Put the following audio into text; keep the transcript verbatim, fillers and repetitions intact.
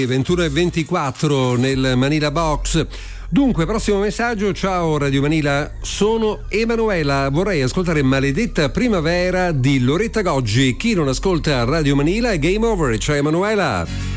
ventuno e ventiquattro nel Manila Box. Dunque, prossimo messaggio. Ciao Radio Manila, sono Emanuela, vorrei ascoltare Maledetta Primavera di Loretta Goggi. Chi non ascolta Radio Manila è game over. Ciao Emanuela.